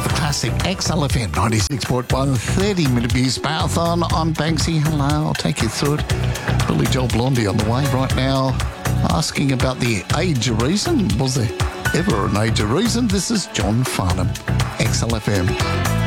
of the classic XLFM 96.1 30-minute Muse Marathon. I'm Banksy. Hello, I'll take you through it. Billy Joel Blondie on the way right now, asking about the age of reason. Was there ever an age of reason? This is John Farnham, XLFM.